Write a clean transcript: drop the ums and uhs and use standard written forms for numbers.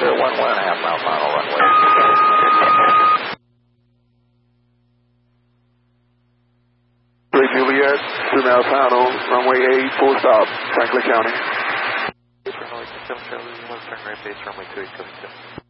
clear at 1.5 mile final runway. Great Juliet, 2 mile final, runway 8, full stop, Franklin County. Runway 27 Charlie, 1 turn right base, runway 28,